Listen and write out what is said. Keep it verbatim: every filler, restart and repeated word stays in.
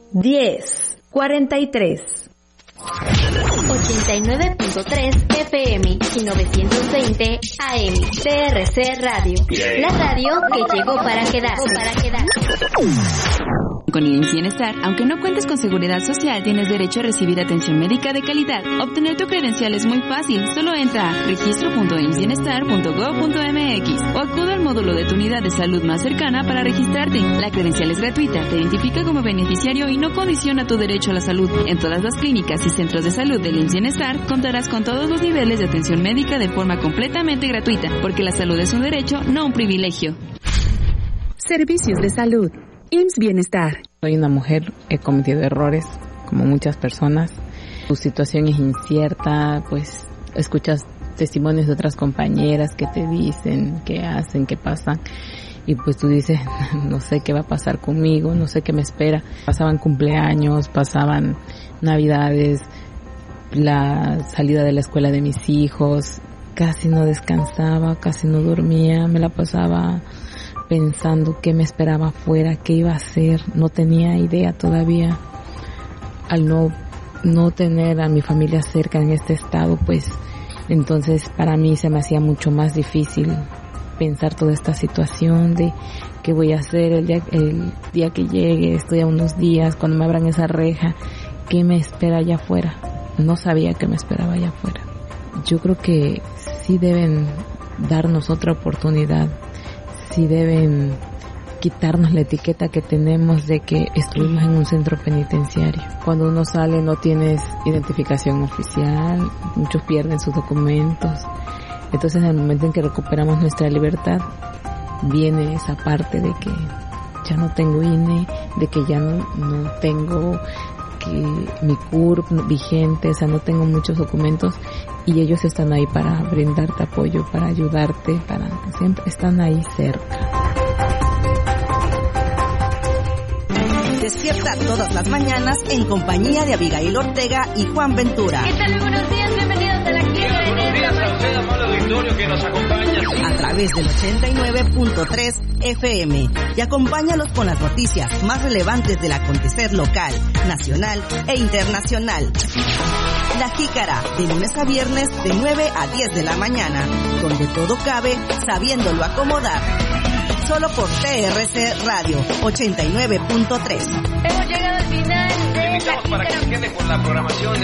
diez cuarenta y tres. ochenta y nueve punto tres F M y novecientos veinte A M. T R C Radio. La radio que llegó para quedarse. Para quedarse. Con I M S S Bienestar, aunque no cuentes con seguridad social, tienes derecho a recibir atención médica de calidad. Obtener tu credencial es muy fácil. Solo entra a registro punto i m s s bienestar punto gob punto m x o acude al módulo de tu unidad de salud más cercana para registrarte. La credencial es gratuita, te identifica como beneficiario y no condiciona tu derecho a la salud. En todas las clínicas y centros de salud del I M S S Bienestar contarás con todos los niveles de atención médica de forma completamente gratuita, porque la salud es un derecho, no un privilegio. Servicios de salud. I M S S Bienestar. Soy una mujer, he cometido errores, como muchas personas. Tu situación es incierta, pues escuchas testimonios de otras compañeras que te dicen, qué hacen, qué pasan. Y pues tú dices, no sé qué va a pasar conmigo, no sé qué me espera. Pasaban cumpleaños, pasaban navidades, la salida de la escuela de mis hijos. Casi no descansaba, casi no dormía, me la pasaba pensando qué me esperaba afuera, qué iba a hacer. No tenía idea todavía. Al no, no tener a mi familia cerca en este estado, pues entonces para mí se me hacía mucho más difícil pensar toda esta situación de qué voy a hacer el día, el día que llegue, estoy a unos días, cuando me abran esa reja, qué me espera allá afuera. No sabía qué me esperaba allá afuera. Yo creo que sí deben darnos otra oportunidad, sí deben quitarnos la etiqueta que tenemos de que estuvimos en un centro penitenciario. Cuando uno sale no tienes identificación oficial, muchos pierden sus documentos. Entonces en el momento en que recuperamos nuestra libertad, viene esa parte de que ya no tengo I N E, de que ya no, no tengo que mi C U R P vigente, o sea, no tengo muchos documentos, y ellos están ahí para brindarte apoyo, para ayudarte, para siempre están ahí cerca. Despierta todas las mañanas en compañía de Abigail Ortega y Juan Ventura. ¿Qué tal? Buenos días, bienvenidos a la Quiebra. Buenos días a usted, amable auditorio que nos acompaña. A través del ochenta y nueve punto tres F M. Y acompáñalos con las noticias más relevantes del acontecer local, nacional e internacional. La Jícara, de lunes a viernes de nueve a diez de la mañana, donde todo cabe sabiéndolo acomodar. Solo por T R C Radio ochenta y nueve punto tres. Hemos llegado al final de Le invitamos para que se quede con la programación